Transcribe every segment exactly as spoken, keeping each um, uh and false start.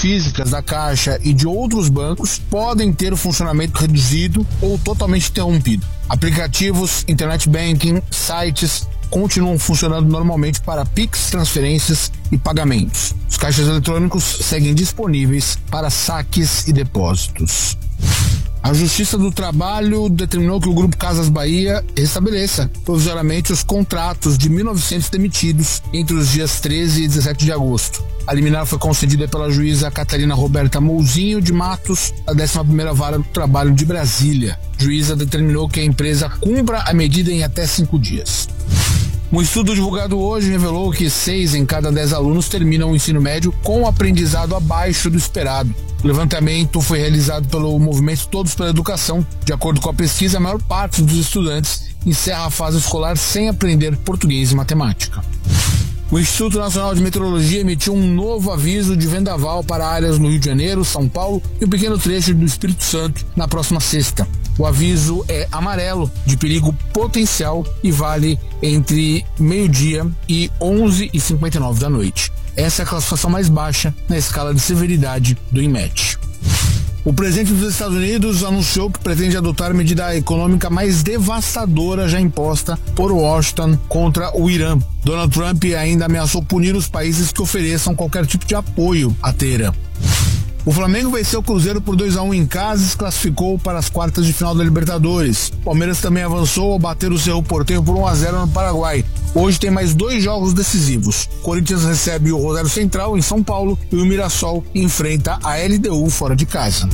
físicas da Caixa e de outros bancos podem ter o funcionamento reduzido ou totalmente interrompido. Aplicativos, internet banking, sites continuam funcionando normalmente para Pix, transferências e pagamentos. Os caixas eletrônicos seguem disponíveis para saques e depósitos. A Justiça do Trabalho determinou que o Grupo Casas Bahia restabeleça provisoriamente os contratos de mil e novecentos demitidos entre os dias treze e dezessete de agosto. A liminar foi concedida pela juíza Catarina Roberta Mouzinho de Matos, da décima primeira Vara do Trabalho de Brasília. A juíza determinou que a empresa cumpra a medida em até cinco dias. Um estudo divulgado hoje revelou que seis em cada dez alunos terminam o ensino médio com um aprendizado abaixo do esperado. O levantamento foi realizado pelo movimento Todos pela Educação. De acordo com a pesquisa, a maior parte dos estudantes encerra a fase escolar sem aprender português e matemática. O Instituto Nacional de Meteorologia emitiu um novo aviso de vendaval para áreas no Rio de Janeiro, São Paulo e um pequeno trecho do Espírito Santo na próxima sexta. O aviso é amarelo, de perigo potencial, e vale entre meio-dia e onze e cinquenta e nove da noite. Essa é a classificação mais baixa na escala de severidade do INMET. O presidente dos Estados Unidos anunciou que pretende adotar a medida econômica mais devastadora já imposta por Washington contra o Irã. Donald Trump ainda ameaçou punir os países que ofereçam qualquer tipo de apoio à Teherã. O Flamengo venceu o Cruzeiro por dois a um em casa e se classificou para as quartas de final da Libertadores. O Palmeiras também avançou ao bater o Cerro Porteño por um a zero no Paraguai. Hoje tem mais dois jogos decisivos. O Corinthians recebe o Rosário Central em São Paulo e o Mirassol enfrenta a L D U fora de casa.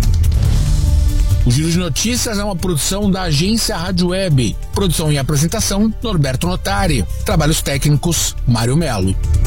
O Giro de Notícias é uma produção da agência Rádio Web. Produção e apresentação, Norberto Notari. Trabalhos técnicos, Mário Melo.